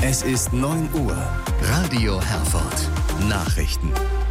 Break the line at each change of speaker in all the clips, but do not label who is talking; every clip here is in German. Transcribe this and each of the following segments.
Es ist 9 Uhr. Radio Herford. Nachrichten.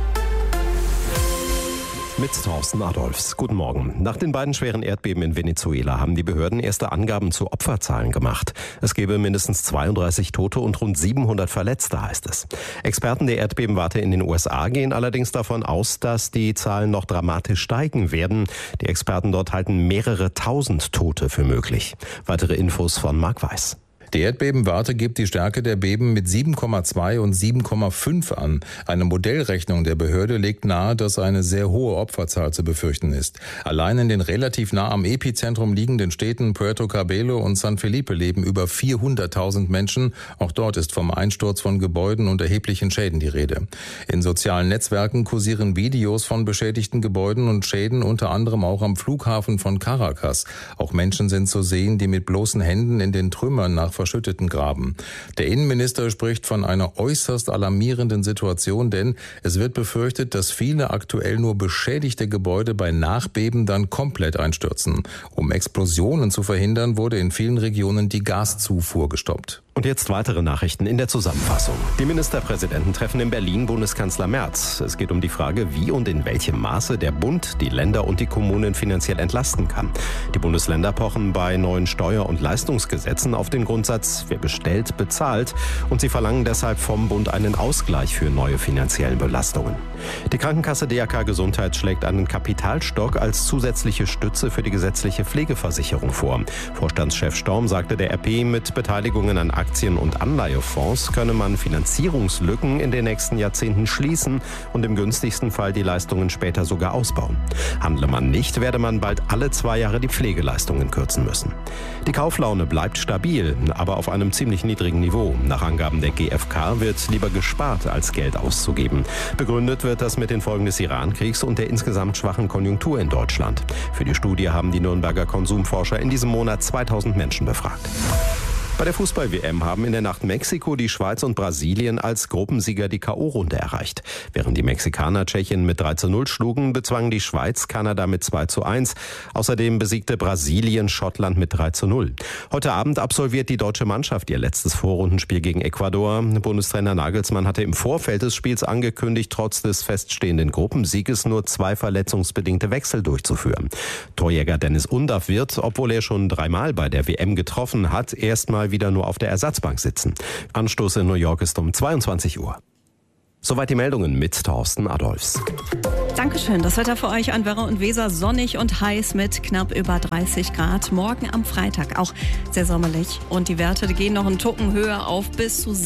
Mit Thorsten Adolfs. Guten Morgen. Nach den beiden schweren Erdbeben in Venezuela haben die Behörden erste Angaben zu Opferzahlen gemacht. Es gebe mindestens 32 Tote und rund 700 Verletzte, heißt es. Experten der Erdbebenwarte in den USA gehen allerdings davon aus, dass die Zahlen noch dramatisch steigen werden. Die Experten dort halten mehrere tausend Tote für möglich. Weitere Infos von Marc Weiß.
Die Erdbebenwarte gibt die Stärke der Beben mit 7,2 und 7,5 an. Eine Modellrechnung der Behörde legt nahe, dass eine sehr hohe Opferzahl zu befürchten ist. Allein in den relativ nah am Epizentrum liegenden Städten Puerto Cabello und San Felipe leben über 400.000 Menschen. Auch dort ist vom Einsturz von Gebäuden und erheblichen Schäden die Rede. In sozialen Netzwerken kursieren Videos von beschädigten Gebäuden und Schäden, unter anderem auch am Flughafen von Caracas. Auch Menschen sind zu sehen, die mit bloßen Händen in den Trümmern nach verschütteten graben. Der Innenminister spricht von einer äußerst alarmierenden Situation, denn es wird befürchtet, dass viele aktuell nur beschädigte Gebäude bei Nachbeben dann komplett einstürzen. Um Explosionen zu verhindern, wurde in vielen Regionen die Gaszufuhr gestoppt.
Und jetzt weitere Nachrichten in der Zusammenfassung. Die Ministerpräsidenten treffen in Berlin Bundeskanzler Merz. Es geht um die Frage, wie und in welchem Maße der Bund die Länder und die Kommunen finanziell entlasten kann. Die Bundesländer pochen bei neuen Steuer- und Leistungsgesetzen auf den Grundsatz, wer bestellt, bezahlt. Und sie verlangen deshalb vom Bund einen Ausgleich für neue finanziellen Belastungen. Die Krankenkasse DRK Gesundheit schlägt einen Kapitalstock als zusätzliche Stütze für die gesetzliche Pflegeversicherung vor. Vorstandschef Storm sagte der RP, mit Beteiligungen an Aktien- und Anleihefonds könne man Finanzierungslücken in den nächsten Jahrzehnten schließen und im günstigsten Fall die Leistungen später sogar ausbauen. Handle man nicht, werde man bald alle 2 Jahre die Pflegeleistungen kürzen müssen. Die Kauflaune bleibt stabil, aber auf einem ziemlich niedrigen Niveau. Nach Angaben der GfK wird lieber gespart, als Geld auszugeben. Begründet wird das mit den Folgen des Iran-Kriegs und der insgesamt schwachen Konjunktur in Deutschland. Für die Studie haben die Nürnberger Konsumforscher in diesem Monat 2000 Menschen befragt. Bei der Fußball-WM haben in der Nacht Mexiko, die Schweiz und Brasilien als Gruppensieger die K.O.-Runde erreicht. Während die Mexikaner Tschechien mit 3:0 schlugen, bezwangen die Schweiz Kanada mit 2:1. Außerdem besiegte Brasilien Schottland mit 3:0. Heute Abend absolviert die deutsche Mannschaft ihr letztes Vorrundenspiel gegen Ecuador. Bundestrainer Nagelsmann hatte im Vorfeld des Spiels angekündigt, trotz des feststehenden Gruppensieges nur 2 verletzungsbedingte Wechsel durchzuführen. Torjäger Dennis Undaff wird, obwohl er schon 3-mal bei der WM getroffen hat, erstmal wieder nur auf der Ersatzbank sitzen. Anstoß in New York ist um 22 Uhr. Soweit die Meldungen mit Thorsten Adolfs.
Dankeschön. Das Wetter für euch an Werra und Weser sonnig und heiß mit knapp über 30 Grad. Morgen am Freitag auch sehr sommerlich. Und die Werte gehen noch einen Tucken höher auf bis zu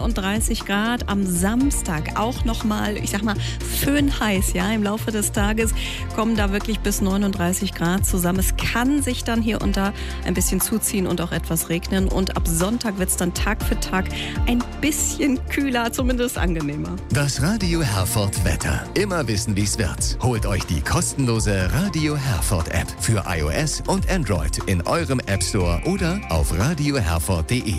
37 Grad. Am Samstag auch nochmal, föhnheiß. Ja, im Laufe des Tages kommen da wirklich bis 39 Grad zusammen. Es kann sich dann hier und da ein bisschen zuziehen und auch etwas regnen. Und ab Sonntag wird es dann Tag für Tag ein bisschen kühler, zumindest angenehmer.
Das Radio Herford Wetter. Immer wissen, wie es wird. Holt euch die kostenlose Radio Herford App für iOS und Android in eurem App Store oder auf radioherford.de.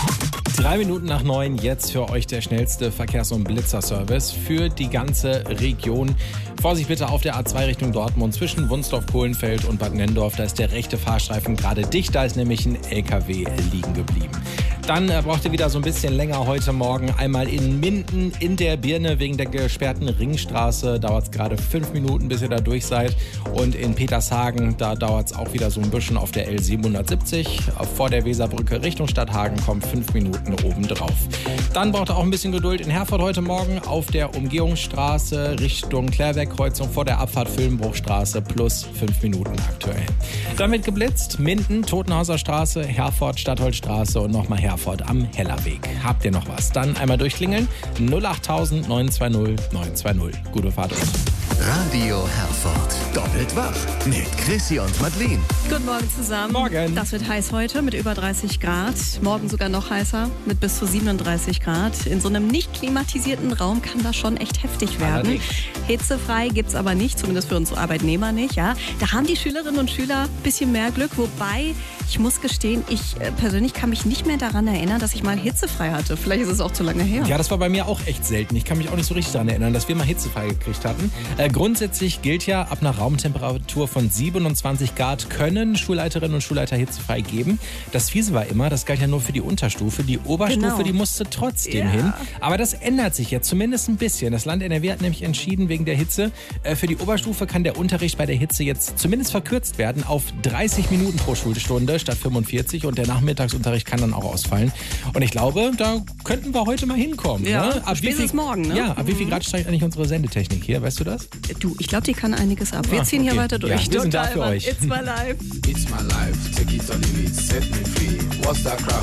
3 Minuten nach 9, jetzt für euch der schnellste Verkehrs- und Blitzerservice für die ganze Region. Vorsicht bitte auf der A2 Richtung Dortmund zwischen Wunsdorf, Kohlenfeld und Bad Nenndorf. Da ist der rechte Fahrstreifen gerade dicht, da ist nämlich ein LKW liegen geblieben. Dann braucht ihr wieder so ein bisschen länger heute Morgen. Einmal in Minden in der Birne wegen der gesperrten Ringstraße. Dauert es gerade 5 Minuten, bis ihr da durch seid. Und in Petershagen, da dauert es auch wieder so ein bisschen auf der L770. Vor der Weserbrücke Richtung Stadthagen kommt 5 Minuten obendrauf. Dann braucht ihr auch ein bisschen Geduld in Herford heute Morgen auf der Umgehungsstraße Richtung Klärwerkkreuzung vor der Abfahrt Füllenbruchstraße plus 5 Minuten aktuell. Damit geblitzt Minden, Totenhauser Straße, Herford, Stadtholzstraße und nochmal Herford am Hellerweg. Habt ihr noch was? Dann einmal durchklingeln. 08000 920 920. Gute Fahrt euch.
Radio Herford. Doppelt wach mit Chrissy und Madeleine.
Guten Morgen zusammen.
Morgen.
Das wird heiß heute mit über 30 Grad. Morgen sogar noch heißer mit bis zu 37 Grad. In so einem nicht klimatisierten Raum kann das schon echt heftig werden.
Allerdings.
Hitzefrei gibt es aber nicht, zumindest für uns Arbeitnehmer nicht. Ja. Da haben die Schülerinnen und Schüler ein bisschen mehr Glück, wobei Ich muss gestehen, ich persönlich kann mich nicht mehr daran erinnern, dass ich mal hitzefrei hatte. Vielleicht ist es auch zu lange her.
Ja, das war bei mir auch echt selten. Ich kann mich auch nicht so richtig daran erinnern, dass wir mal hitzefrei gekriegt hatten. Grundsätzlich gilt ja, ab einer Raumtemperatur von 27 Grad können Schulleiterinnen und Schulleiter hitzefrei geben. Das Fiese war immer, das galt ja nur für die Unterstufe. Die Oberstufe, die musste trotzdem hin. Aber das ändert sich jetzt zumindest ein bisschen. Das Land NRW hat nämlich entschieden, wegen der Hitze, für die Oberstufe kann der Unterricht bei der Hitze jetzt zumindest verkürzt werden auf 30 Minuten pro Schulstunde statt 45 und der Nachmittagsunterricht kann dann auch ausfallen. Und ich glaube, da könnten wir heute mal hinkommen.
Ja,
ne?
spätestens morgen, ne?
Ja, ab wie viel Grad steigt eigentlich unsere Sendetechnik hier? Weißt du das?
Du, ich glaube, die kann einiges ab. Wir ziehen hier weiter durch.
Ja, wir sind da für euch.
It's my life.
It's my life, take it or leave it, set me free. What's that crap?